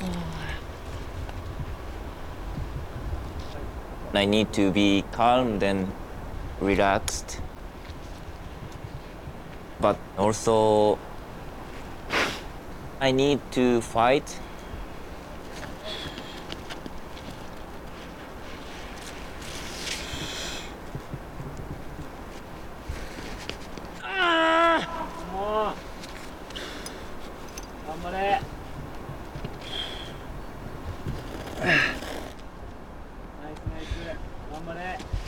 I need to be calm and relaxed. But also, I need to fight. Ah! もう頑張れ。ナイスナイス。頑張れ。